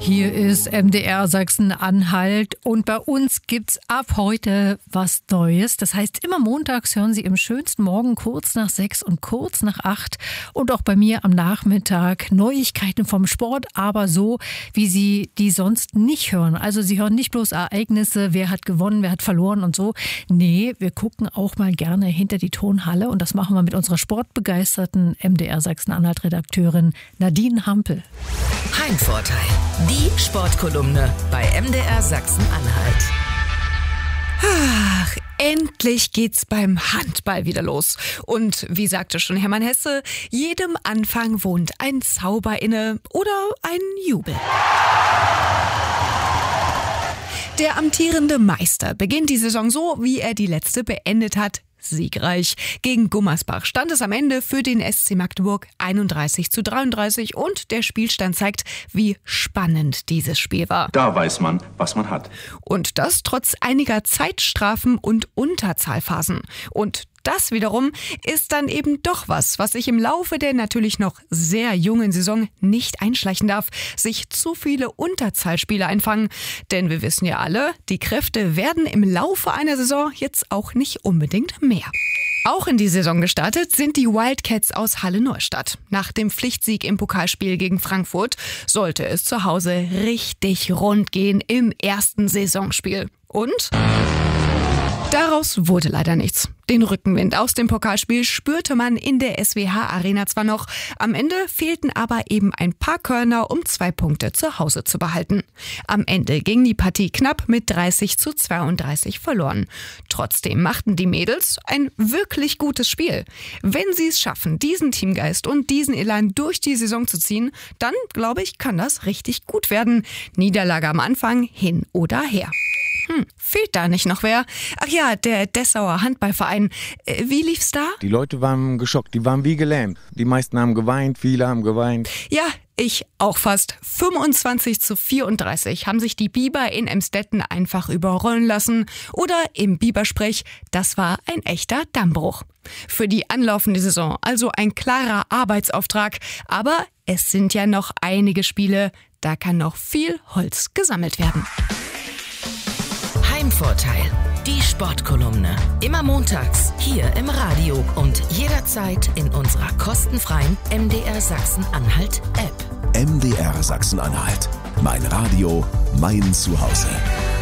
Hier ist MDR Sachsen-Anhalt und bei uns gibt's ab heute was Neues. Das heißt, immer montags hören Sie im schönsten Morgen kurz nach 6 und kurz nach 8 und auch bei mir am Nachmittag Neuigkeiten vom Sport, aber so, wie Sie die sonst nicht hören. Also Sie hören nicht bloß Ereignisse, wer hat gewonnen, wer hat verloren und so. Nee, wir gucken auch mal gerne hinter die Tonhalle und das machen wir mit unserer sportbegeisterten MDR Sachsen-Anhalt-Redakteurin Nadine Hampel. Heimvorteil. Die Sportkolumne bei MDR Sachsen-Anhalt. Ach, endlich geht's beim Handball wieder los. Und wie sagte schon Hermann Hesse, jedem Anfang wohnt ein Zauber inne oder ein Jubel. Der amtierende Meister beginnt die Saison so, wie er die letzte beendet hat. Siegreich. Gegen Gummersbach stand es am Ende für den SC Magdeburg 31:33 und der Spielstand zeigt, wie spannend dieses Spiel war. Da weiß man, was man hat. Und das trotz einiger Zeitstrafen und Unterzahlphasen. Und das wiederum ist dann eben doch was sich im Laufe der natürlich noch sehr jungen Saison nicht einschleichen darf, sich zu viele Unterzahlspiele einfangen. Denn wir wissen ja alle, die Kräfte werden im Laufe einer Saison jetzt auch nicht unbedingt mehr. Auch in die Saison gestartet sind die Wildcats aus Halle-Neustadt. Nach dem Pflichtsieg im Pokalspiel gegen Frankfurt sollte es zu Hause richtig rund gehen im ersten Saisonspiel. Und daraus wurde leider nichts. Den Rückenwind aus dem Pokalspiel spürte man in der SWH-Arena zwar noch, am Ende fehlten aber eben ein paar Körner, um 2 Punkte zu Hause zu behalten. Am Ende ging die Partie knapp mit 30:32 verloren. Trotzdem machten die Mädels ein wirklich gutes Spiel. Wenn sie es schaffen, diesen Teamgeist und diesen Elan durch die Saison zu ziehen, dann, glaube ich, kann das richtig gut werden. Niederlage am Anfang, hin oder her. Fehlt da nicht noch wer? Ach ja, der Dessauer Handballverein. Wie lief's da? Die Leute waren geschockt, die waren wie gelähmt. Die meisten haben geweint, viele haben geweint. Ja, ich auch fast. 25:34 haben sich die Biber in Emstetten einfach überrollen lassen. Oder im Bibersprech, das war ein echter Dammbruch. Für die anlaufende Saison also ein klarer Arbeitsauftrag. Aber es sind ja noch einige Spiele, da kann noch viel Holz gesammelt werden. Heimvorteil. Die Sportkolumne. Immer montags hier im Radio und jederzeit in unserer kostenfreien MDR Sachsen-Anhalt App. MDR Sachsen-Anhalt. Mein Radio, mein Zuhause.